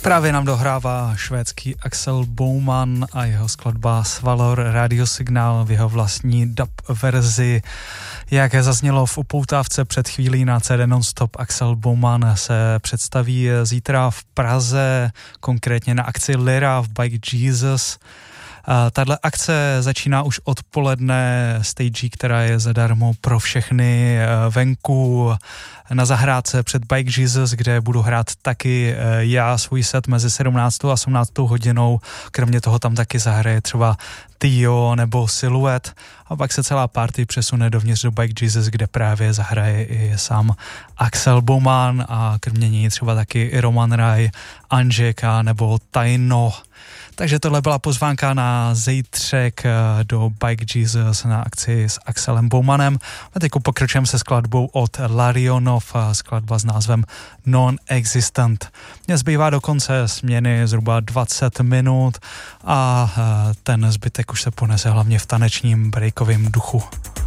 Právě nám dohrává švédský Axel Bowman a jeho skladba Svalor Radiosignál v jeho vlastní dub verzi. Jak zaznělo v upoutávce před chvílí na CD Nonstop, Axel Bowman se představí zítra v Praze, konkrétně na akci Lyra v Bike Jesus. Tahle akce začíná už odpoledne stagí, která je zadarmo pro všechny venku na zahrádce před Bike Jesus, kde budu hrát taky já svůj set mezi 17. a 18. hodinou. Kromě toho tam taky zahraje třeba Tio nebo Silhouette a pak se celá party přesune dovnitř do Bike Jesus, kde právě zahraje i sám Axel Bowman a kromě něj třeba taky i Roman Raj, Anžeka nebo Tajno. Takže tohle byla pozvánka na zítřek do Bike Jesus na akci s Axelem Bowmanem. A teď pokračujeme se skladbou od Larionov, skladba s názvem Non-Existent. Mně zbývá do konce směny zhruba 20 minut a ten zbytek už se ponese hlavně v tanečním breakovém duchu.